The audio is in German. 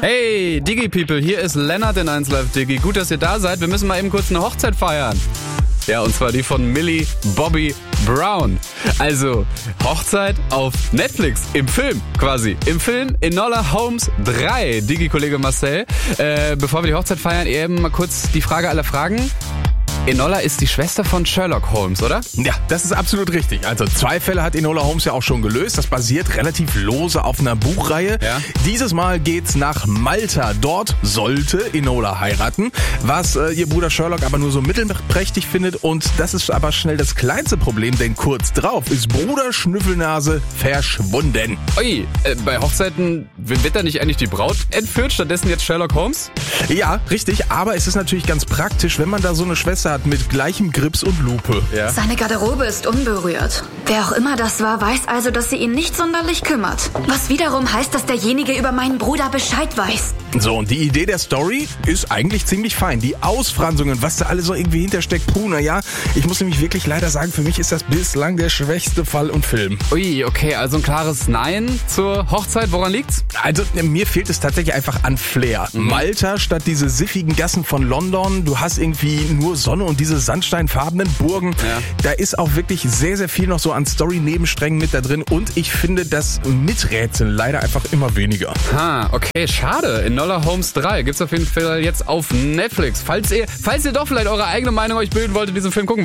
Hey, Digi-People, hier ist Lennart in 1Live Digi. Gut, dass ihr da seid. Wir müssen mal eben kurz eine Hochzeit feiern. Ja, und zwar die von Millie Bobby Brown. Also, Hochzeit auf Netflix, im Film quasi. Im Film Enola Holmes 3, Digi-Kollege Marcel. Bevor wir die Hochzeit feiern, eben mal kurz die Frage aller Fragen. Enola ist die Schwester von Sherlock Holmes, oder? Ja, das ist absolut richtig. Also 2 Fälle hat Enola Holmes ja auch schon gelöst. Das basiert relativ lose auf einer Buchreihe. Ja. Dieses Mal geht's nach Malta. Dort sollte Enola heiraten, was ihr Bruder Sherlock aber nur so mittelprächtig findet. Und das ist aber schnell das kleinste Problem, denn kurz drauf ist Bruder Schnüffelnase verschwunden. Ui, bei Hochzeiten wird da nicht eigentlich die Braut entführt, stattdessen jetzt Sherlock Holmes? Ja, richtig. Aber es ist natürlich ganz praktisch, wenn man da so eine Schwester hat mit gleichem Grips und Lupe. Ja. Seine Garderobe ist unberührt. Wer auch immer das war, weiß also, dass sie ihn nicht sonderlich kümmert. Was wiederum heißt, dass derjenige über meinen Bruder Bescheid weiß. So, und die Idee der Story ist eigentlich ziemlich fein. Die Ausfranzungen, was da alles so irgendwie hintersteckt, naja, ich muss nämlich wirklich leider sagen, für mich ist das bislang der schwächste Fall und Film. Ui, okay, also ein klares Nein zur Hochzeit. Woran liegt's? Also, mir fehlt es tatsächlich einfach an Flair. Malta statt diese siffigen Gassen von London. Du hast irgendwie nur Sonne und diese sandsteinfarbenen Burgen. Ja. Da ist auch wirklich sehr, sehr viel noch so an Story-Nebensträngen mit da drin. Und ich finde das Miträtseln leider einfach immer weniger. Okay, schade. Enola Holmes 3 gibt's auf jeden Fall jetzt auf Netflix. Falls ihr doch vielleicht eure eigene Meinung euch bilden wollt, diesen Film gucken